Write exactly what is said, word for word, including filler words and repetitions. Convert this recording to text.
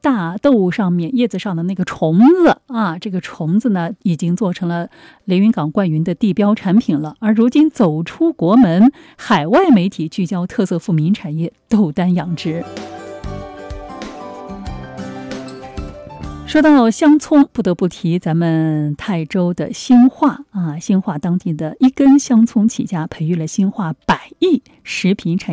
大豆上面叶子上的那个虫子啊，这个虫子呢已经做成了连云港冠云的地标产品了。而如今走出国门，海外媒体聚焦特色富民产业豆丹养殖。说到香葱，不得不提咱们泰州的兴化啊，兴化当地的一根香葱起家，培育了兴化百亿食品产业